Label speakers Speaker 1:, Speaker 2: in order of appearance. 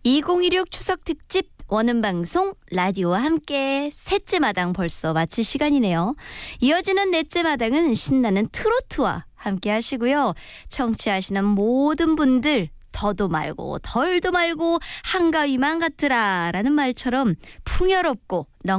Speaker 1: 2016 추석 특집 원음방송 라디오와 함께 셋째 마당 벌써 마칠 시간이네요. 이어지는 넷째 마당은 신나는 트로트와 함께 하시고요. 청취하시는 모든 분들 더도 말고 덜도 말고 한가위만 같으라 라는 말처럼 풍요롭고